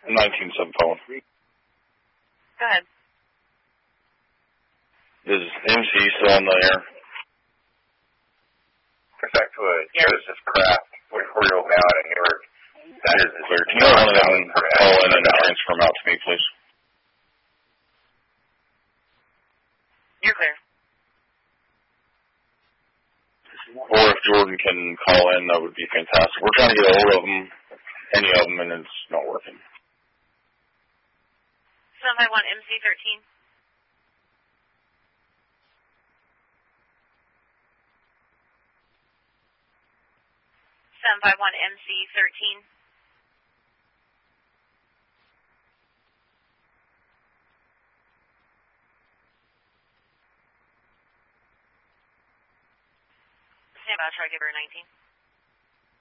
19 phone. Go ahead. Is MC still on the air? Protect Wood. Joseph Kraft. 44-year-old male out of Newark. That is clear. Can you one of them call in and transfer them out to me, please? You're clear. Or if Jordan can call in, that would be fantastic. We're trying to get a hold of them, any of them, and it's not working. 751 MC13. 751 MC13. Stand by, try to give her 19.